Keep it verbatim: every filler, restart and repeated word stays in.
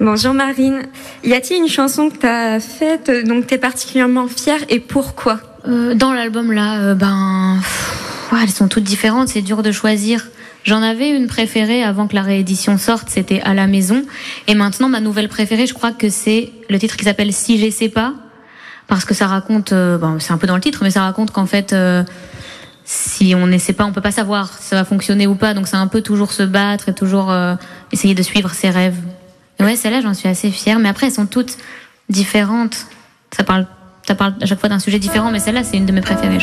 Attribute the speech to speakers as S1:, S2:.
S1: Bonjour Marine. Y a-t-il une chanson que t'as faite dont t'es particulièrement fière et pourquoi?
S2: euh, Dans l'album là, euh, ben, pff, ouais, elles sont toutes différentes, c'est dur de choisir. J'en avais une préférée avant que la réédition sorte, c'était À la maison. Et maintenant, ma nouvelle préférée, je crois que c'est le titre qui s'appelle Si j'essaie pas. Parce que ça raconte, euh, bon, c'est un peu dans le titre, mais ça raconte qu'en fait, euh, si on n'essaie pas, on peut pas savoir si ça va fonctionner ou pas. Donc c'est un peu toujours se battre et toujours euh, essayer de suivre ses rêves. Et ouais, celle-là, j'en suis assez fière. Mais après, elles sont toutes différentes. Ça parle, ça parle à chaque fois d'un sujet différent, mais celle-là, c'est une de mes préférées.